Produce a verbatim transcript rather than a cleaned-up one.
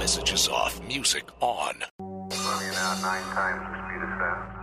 Messages off, music on. Running out nine times the speed of sound.